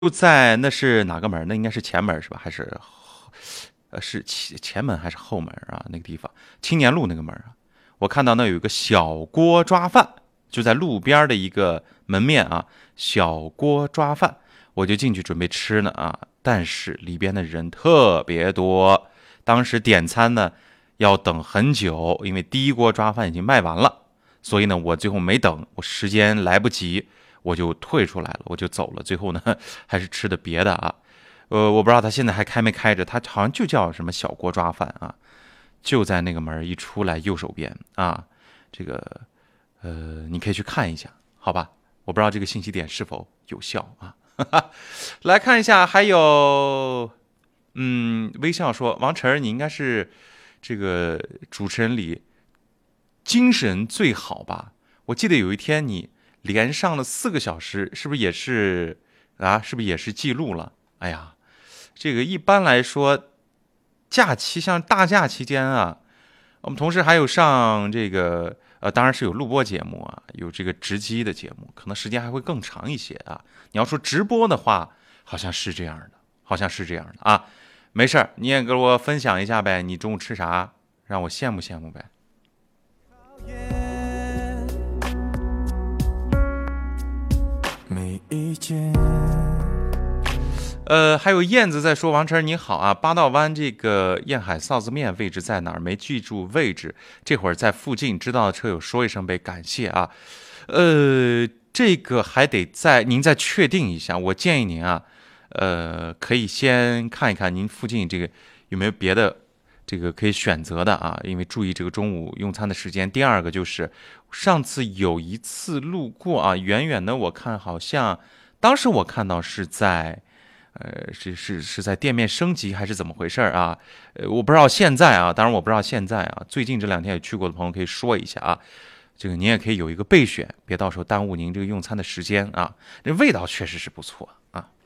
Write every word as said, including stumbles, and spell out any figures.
就在那是哪个门？那应该是前门是吧？还是呃是前前门还是后门啊？那个地方青年路那个门啊，我看到那有一个小锅抓饭，就在路边的一个门面啊，小锅抓饭，我就进去准备吃呢啊，但是里边的人特别多，当时点餐呢要等很久，因为第一锅抓饭已经卖完了，所以呢我最后没等，我时间来不及。我就退出来了，我就走了。最后呢，还是吃的别的啊，呃，我不知道他现在还开没开着，他好像就叫什么小锅抓饭啊，就在那个门一出来右手边啊，这个呃，你可以去看一下，好吧？我不知道这个信息点是否有效啊。来看一下，还有，嗯，微笑说，王晨，你应该是这个主持人里精神最好吧？我记得有一天你连上了四个小时，是不是也是啊？是不是也是记录了？哎呀，这个一般来说，假期像大假期间啊，我们同时还有上这个呃，当然是有录播节目啊，有这个直击的节目，可能时间还会更长一些啊。你要说直播的话，好像是这样的，好像是这样的啊。没事儿，你也给我分享一下呗，你中午吃啥，让我羡慕羡慕呗。没意见。呃，还有燕子在说，王晨你好啊，八道湾这个燕海臊子面位置在哪儿？没记住位置，这会儿在附近，知道的车友说一声呗，感谢啊。呃，这个还得再您再确定一下，我建议您啊，呃，可以先看一看您附近这个有没有别的这个可以选择的啊，因为注意这个中午用餐的时间。第二个就是上次有一次路过啊，远远的我看好像当时我看到是在。呃，是是是在店面升级还是怎么回事啊？呃，我不知道现在啊，当然我不知道现在啊，最近这两天也去过的朋友可以说一下啊。这个您也可以有一个备选，别到时候耽误您这个用餐的时间啊。这味道确实是不错啊。